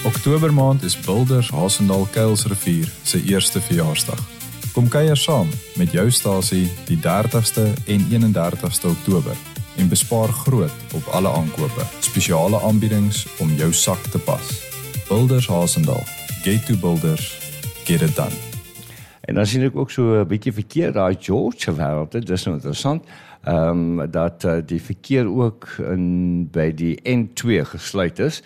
Oktobermaand is Boulders Hasendaal Kuilsrivier se eerste verjaarsdag. Kom kuier saam met jou stasie die 30ste en 31ste Oktober en bespaar groot op alle aankope. Spesiale aanbiedings om jou sak te pas. Boulders Hasendaal. Get to Boulders. Get it done. En dan sien ek ook so 'n bietjie verkeer daai George wêreld. Dit is nou interessant. Dat die verkeer ook by die N2 gesluit is.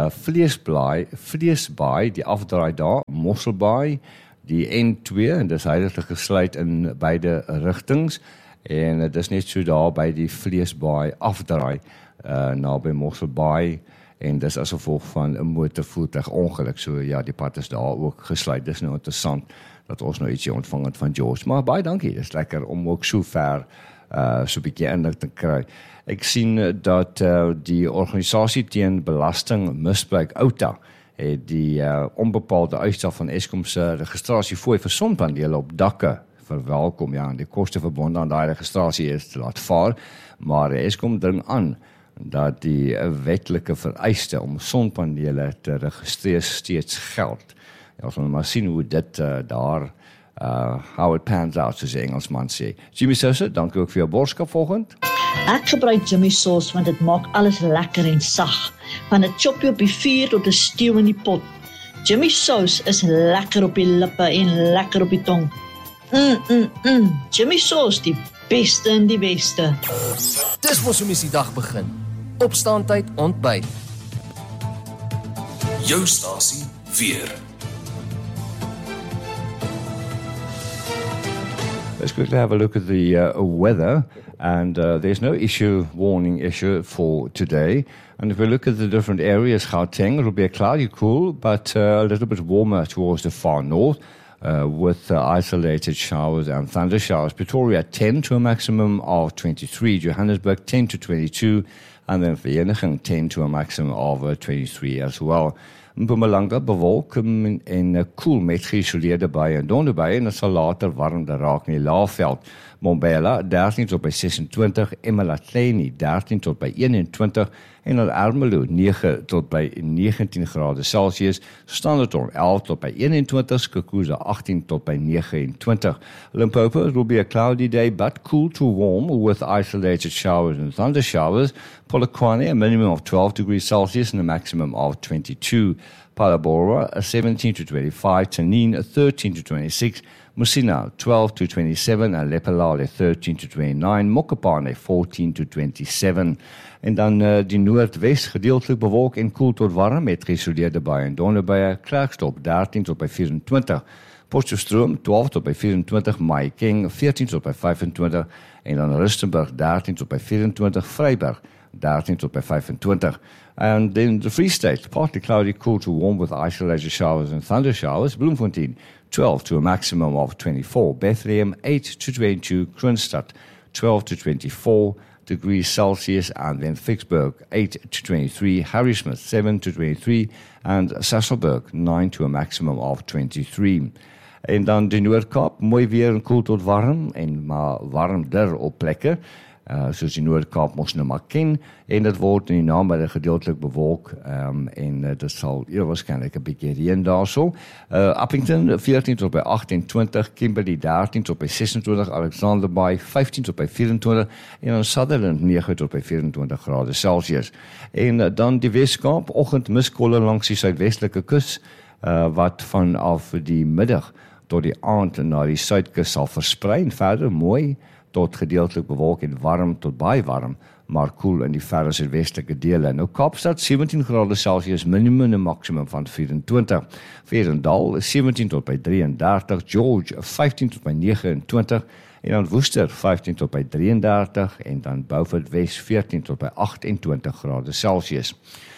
Vleesbaai, die afdraai daar, Mosselbaai, die N2, en dis heilig gesluit in beide rigtings, en dit is net so daar by die Vleesbaai afdraai, naby Mosselbaai, en dis as gevolg van 'n motorvoertuig ongeluk, so ja, die pad is daar ook gesluit. Dis nou interessant, dat ons nou ietsie ontvang het van George, maar baie dankie, dis lekker om ook so ver, so 'n bietjie inlig te kry. Ek sien dat die organisasie teen belastingmisbruik OUTA het die onbepaalde uitstel van Eskom se registrasiefooi vir sonpanele op dakke verwelkom. Ja, en die koste verbonde aan daai registrasie is te laat vaar, maar Eskom dring aan dat die wetlike vereiste om sonpanele te registreer steeds geld. Ja, ons gaan maar sien hoe dit daar how it pans out, soos die Engelsman sê. Jimmy Sosa, dankie ook vir jou boodskap volgend. Ek gebruik Jimmy sauce want dit maak alles lekker en sag. Van 'n choppie op die vuur tot 'n stew in die pot. Jimmy sauce is lekker op die lippe en lekker op die tong. Jimmy sauce, die beste in die beste. Dis mos hoe mens die dag begin. Opstaantyd, ontbyt. Jou stasie weer. Let's quickly have a look at the weather, and there's no warning issue for today. And if we look at the different areas, Gauteng, it'll be a cloudy cool, but a little bit warmer towards the far north, with isolated showers and thunder showers. Pretoria 10 to a maximum of 23, Johannesburg 10 to 22, and then Vereeniging 10 to a maximum of 23 as well. Mpumalanga bewolk en koel met geïsoleerde buie en donderbuie, en dit sal later warmer raak in die Laagveld. Mbombela 13 tot by 26, eMalahleni 13 tot by 21, en dan Ermelo 9 tot by 19 grade Celsius, Standerton 11 tot by 21, Skukuza 18 tot by 29. Limpopo, it will be a cloudy day but cool to warm with isolated showers and thunder showers. Polokwane, a minimum of 12 degrees Celsius and a maximum of 22. Palabora, 17 to 25, Tanin 13 to 26, Musina 12 to 27, and Lepelale 13 to 29, Mokopane 14 to 27. En dan die noordwes gedeeltelik bewolk en koel tot warm met geïsoleerde buie en donderbuie. Klerksdorp 13 tot by 24, Potchefstroom 12 tot by 24, Mahikeng 14 tot by 25, en dan Rustenburg 13 tot by 24, Vryburg 13 tot by 25. And then the Free State, partly cloudy, cool to warm with isolated showers and thunder showers. Bloemfontein 12 to a maximum of 24. Bethlehem 8 to 22. Kroonstad 12 to 24 degrees Celsius. And then Vicksburg 8 to 23. Harrismith 7 to 23. And Sasolburg 9 to a maximum of 23. En dan de Noord-Kaap, mooi weer en koel tot warm, en maar warmder op plekke. Soos die Noord-Kaap mos nou maar ken, en dit word in die namiddag gedeeltelik bewolk, en dit sal waarskynlik 'n bietjie reën daarso. Appington 14 tot by 28, Kimberley 13 tot by 26, Alexander Bay 15 tot by 24, en dan Sutherland 9 tot by 24 grade Celsius. En dan die Weskaap, oggend miskolle langs die suidwestelike kus, wat vanaf die middag tot die aand na die suidkus sal versprei, en verder mooi tot gedeeltelik bewolk en warm tot baie warm, maar koel in die verre suidwestelike dele. Nou Kaapstad 17 grade Celsius, minimum en maximum van 24. Vredendal 17 tot by 33, George 15 tot by 29, en dan Worcester 15 tot by 33, en dan Beaufort Wes 14 tot by 28 grade Celsius.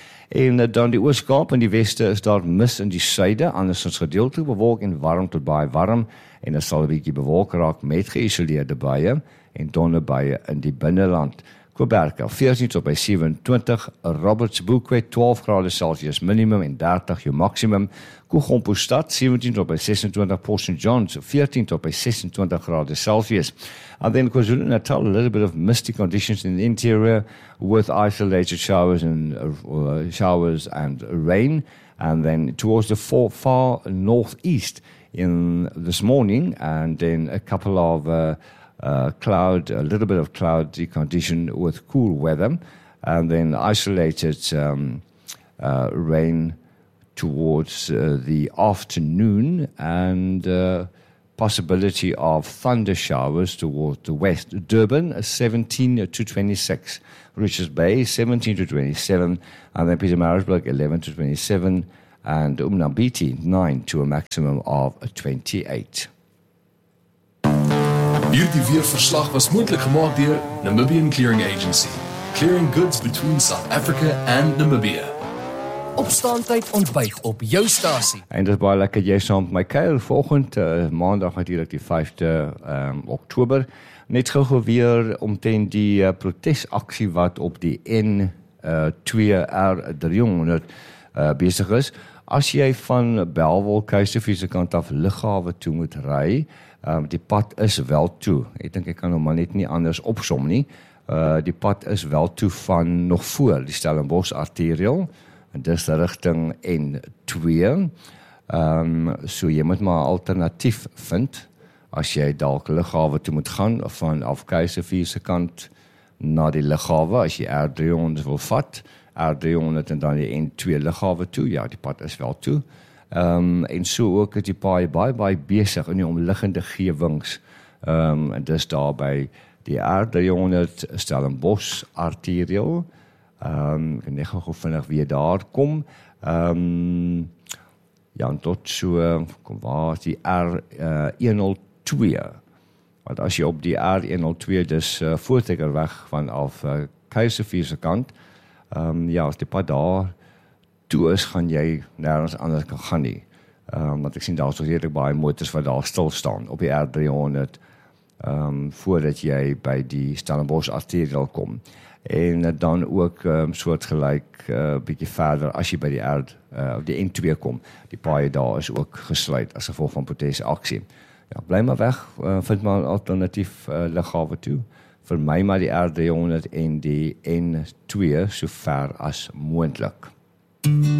En dan die Oos-Kaap in die weste is daar mis in die suide, andersins gedeeltelik bewolk en warm tot baie warm, en dit sal 'n bietjie bewolk raak met geïsoleerde buie en donderbuie in die binneland. Quebec 14 tot by 27, Roberts Boekwe 12 grade Celsius minimum en 30 jou maximum, Koegompo-stad 17 tot by 26, Port St. John's 14 tot by 26 grade Celsius. And then KwaZulu-Natal, a little bit of misty conditions in the interior with isolated showers and rain. And then towards the far northeast in this morning, and then a couple of a little bit of cloudy condition with cool weather, and then isolated rain towards the afternoon, and possibility of thunder showers towards the west. Durban 17 to 26, Richards Bay 17 to 27, and then Pietermaritzburg 11 to 27, and Umnambiti 9 to a maximum of 28. Hierdie weerverslag was moontlik gemaak deur Namibian Clearing Agency, clearing goods between South Africa and Namibia. Opstaantyd ontbyt op jou stasie. En dit is baie lekker jy saam met my kuier vanoggend, maandag natuurlik die 5de Oktober. Net gou weer omtrent die protesaksie wat op die N2R300 besig is. As jy van Bellville Keiserville se kant af lughawe toe moet ry, die pad is wel toe. Ek dink ek kan hom maar net nie anders opsom nie. Die pad is wel toe van nog voor die Stellenbosch arterial, en dis rigting N2. So jy moet maar 'n alternatief vind as jy dalk lughawe toe moet gaan vanaf Keiserville se kant na die lughawe, as jy R300 wil vat, R300 en dan die N2 lughawe toe, ja, die pad is wel toe. En so ook is die paai baie besig in die omliggende gewings. En dis daar by die R300 Stellenbosch arterial. Ek net gou vinnig weer daar kom. Ja, en tot so, kom waar is die R102. Want as jy op die R102, dis Voortrekkerweg vanaf Keiserville se kant, ja, as die pad daar toe is, gaan jy nergens anders kan gaan nie. Want ek sien daar so redelijk baie motors wat daar stil staan op die R300, voordat jy by die Stellenbosch arterial kom. En dan ook soortgelyk bietjie verder as jy by die N2 kom. Die paaie daar is ook gesluit as gevolg van protesaksie. Ja, bly maar weg, vind maar 'n alternatief lughawe toe. Vermy maar die R300 en die N2 so ver as moontlik.